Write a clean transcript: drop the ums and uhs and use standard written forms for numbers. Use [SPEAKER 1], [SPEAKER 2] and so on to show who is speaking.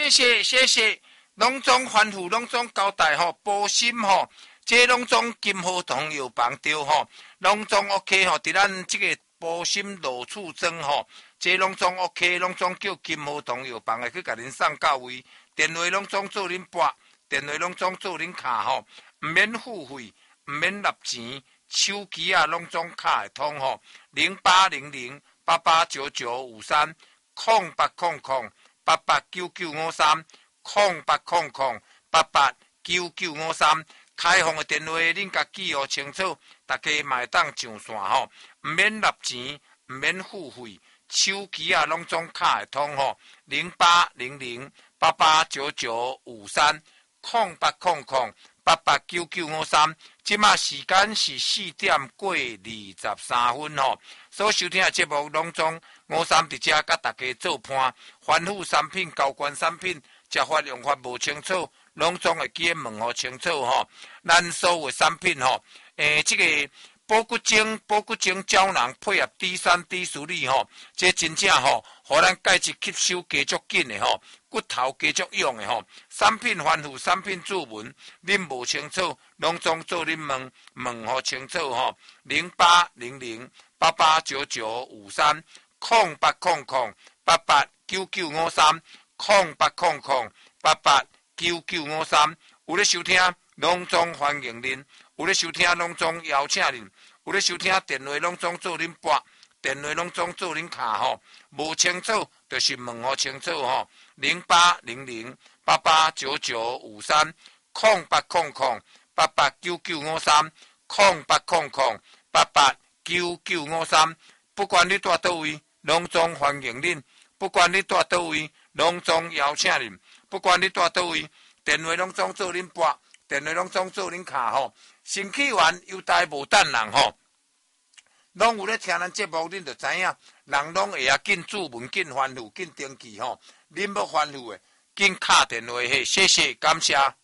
[SPEAKER 1] 谢谢，拢总吩咐，拢总交代吼，保心吼，这拢总金和同药房对吼，拢总 OK 吼，伫咱这个保心罗处庄吼，这拢总 OK， 拢总叫金和同药房的去甲恁送到位，电话拢总做恁拨，电话拢总做恁卡吼，唔免付费，唔免纳钱，手机啊拢总卡会通吼，0800889953。0800889953，0800889953，开放的电话恁甲记号清楚，大家嘛会当上线吼，唔免纳钱，唔免付费，手机啊拢总卡会通吼，0800889953，0800889953，即马时间是4点过23分吼，所收听的节目拢总。53伫遮甲大家做伴，反腐产品、高关产品，食法用法无清楚，拢总会记问好清楚吼。咱所有的产品吼，这个保骨精胶囊配合 D3D 处理吼，这真正吼，互咱钙质吸收加足紧的吼，骨头加足用的吼。产品反腐、产品注文，恁无清楚，拢总做恁问好清楚吼。0800889953。0800889953，0800889953，有咧收听，拢总欢迎恁；有咧收听，拢总邀请恁；有咧收听，电话拢总做恁拨，电话拢总做恁卡吼。无清楚，就是问好清楚吼。0800889953，0800889953，不管你住倒位。拢总欢迎恁，不管你住倒位，拢总邀请恁；不管你住倒位，电话拢总做恁拨，电话拢总做恁卡吼。身体完优待无等人吼，拢有咧听咱节目，恁就知影，人拢会紧注文、紧反腐、紧登记吼。恁要反腐的，紧敲电话嘿，谢谢，感谢。